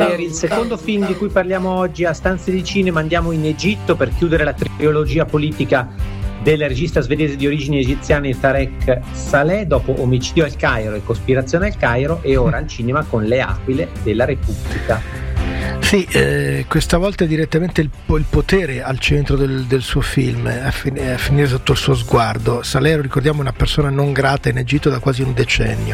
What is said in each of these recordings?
Per il secondo film di cui parliamo oggi a Stanze di Cinema andiamo in Egitto per chiudere la trilogia politica del regista svedese di origini egiziane Tarek Saleh, dopo Omicidio al Cairo e Cospirazione al Cairo, e ora al cinema con Le Aquile della Repubblica. Sì, questa volta è direttamente il potere al centro del suo film, a finire sotto il suo sguardo. Saleh, lo ricordiamo, è una persona non grata in Egitto da quasi un decennio.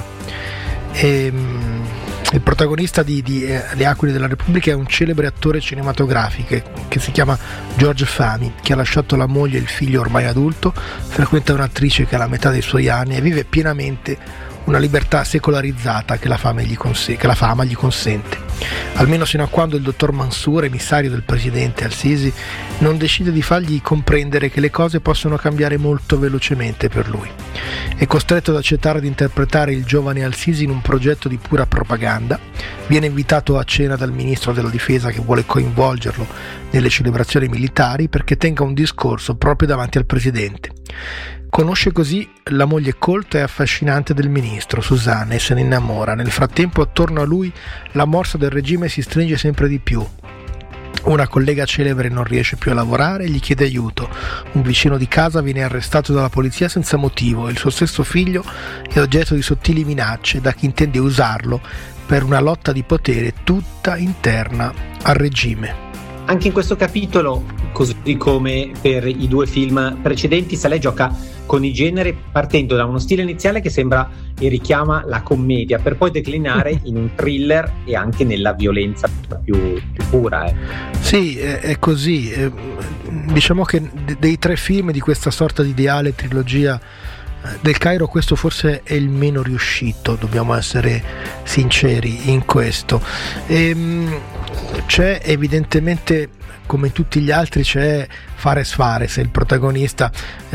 Il protagonista di Le Aquile della Repubblica è un celebre attore cinematografico che si chiama George Fahmy, che ha lasciato la moglie e il figlio ormai adulto, frequenta un'attrice che ha la metà dei suoi anni e vive pienamente una libertà secolarizzata che la fama gli consente, almeno sino a quando il dottor Mansour, emissario del presidente al-Sisi, non decide di fargli comprendere che le cose possono cambiare molto velocemente per lui. È costretto ad accettare di interpretare il giovane al-Sisi in un progetto di pura propaganda, viene invitato a cena dal ministro della difesa che vuole coinvolgerlo nelle celebrazioni militari perché tenga un discorso proprio davanti al presidente. Conosce così la moglie colta e affascinante del ministro, Susanna, e se ne innamora. Nel frattempo attorno a lui la morsa del regime si stringe sempre di più. Una collega celebre non riesce più a lavorare e gli chiede aiuto. Un vicino di casa viene arrestato dalla polizia senza motivo e il suo stesso figlio è oggetto di sottili minacce da chi intende usarlo per una lotta di potere tutta interna al regime. Anche in questo capitolo, così come per i due film precedenti, Saleh gioca con i generi partendo da uno stile iniziale che sembra e richiama la commedia, per poi declinare in un thriller e anche nella violenza più pura. Sì, è così. Diciamo che dei tre film di questa sorta di ideale trilogia del Cairo, questo forse è il meno riuscito, dobbiamo essere sinceri in questo. C'è evidentemente, come in tutti gli altri, c'è Fares, il protagonista,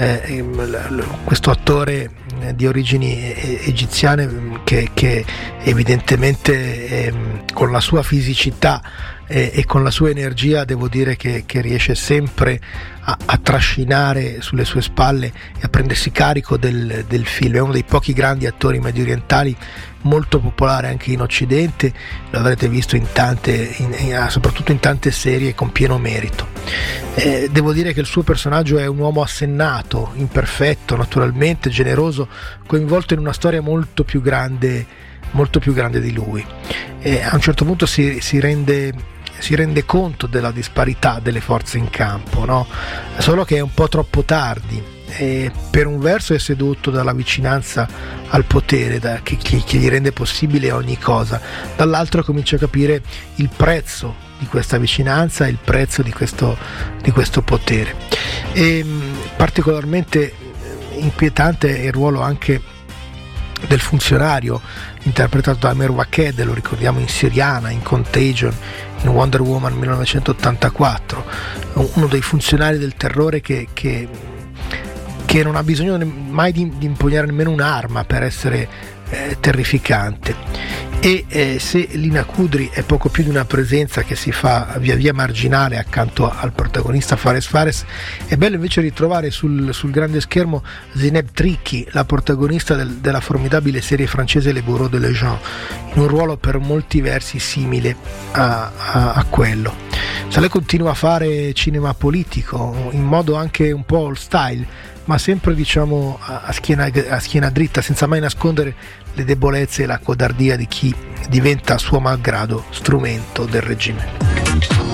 questo attore di origini egiziane che evidentemente con la sua fisicità e con la sua energia, devo dire che riesce sempre a trascinare sulle sue spalle e a prendersi carico del film. È uno dei pochi grandi attori mediorientali, molto popolare anche in Occidente, lo avrete visto soprattutto in tante serie con pieno merito. Devo dire che il suo personaggio è un uomo assennato, imperfetto, naturalmente generoso, coinvolto in una storia molto più grande di lui. A un certo punto si rende conto della disparità delle forze in campo, no? Solo che è un po' troppo tardi. Per un verso è sedotto dalla vicinanza al potere che gli rende possibile ogni cosa, dall'altro comincia a capire il prezzo di questa vicinanza e il prezzo di questo potere. Particolarmente inquietante è il ruolo anche del funzionario interpretato da Amer Waked, lo ricordiamo in Syriana, in Contagion, in Wonder Woman 1984, uno dei funzionari del terrore che non ha bisogno mai di impugnare nemmeno un'arma per essere terrificante. E se Lina Kudry è poco più di una presenza che si fa via via marginale accanto al protagonista Fares, è bello invece ritrovare sul grande schermo Zineb Tricchi, la protagonista della formidabile serie francese Le Bureau de Legend, in un ruolo per molti versi simile a quello. Saleh continua a fare cinema politico in modo anche un po' old style, ma sempre diciamo a schiena dritta, senza mai nascondere le debolezze e la codardia di chi diventa a suo malgrado strumento del regime.